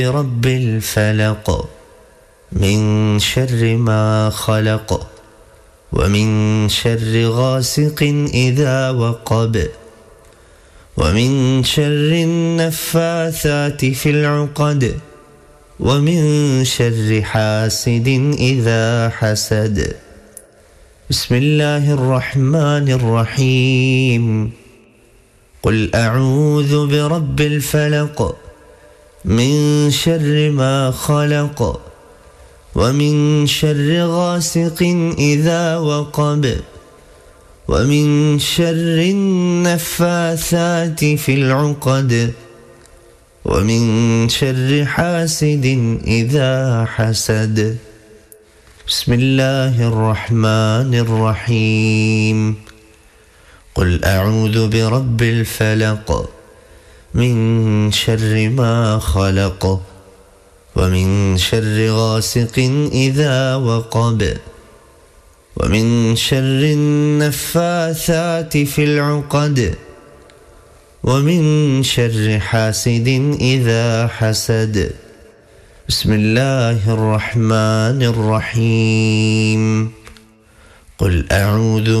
برب الفلق من شر ما خلق ومن شر غاسق إذا وقب ومن شر النفاثات في العقد ومن شر حاسد إذا حسد. بسم الله الرحمن الرحيم. قل أعوذ برب الفلق من شر ما خلق ومن شر غاسق إذا وقب ومن شر النفاثات في العقد ومن شر حاسد إذا حسد. بسم الله الرحمن الرحيم. قل أعوذ برب الفلق من شر ما خلق ومن شر غاسق إذا وقب ومن شر النفاثات في العقد ومن شر حاسد إذا حسد. بسم الله الرحمن الرحيم. قل أعوذ